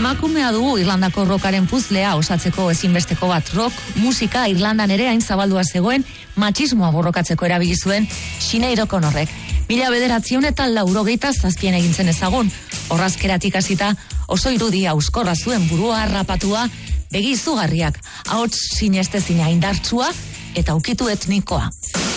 Emakumea dugu Irlandako rockaren puzlea osatzeko ezinbesteko bat. Rock musika Irlandan ere hain zabaldua zegoen, matxismoa borrokatzeko erabili zuen Sinead O'Connorrek. 1987 egin zen ezagun. Orrazkeratik hasita oso irudia auskorra zuen, burua harrapatua, begi izugarriak, ahots sinestezina indartsua eta ukitu etnikoa.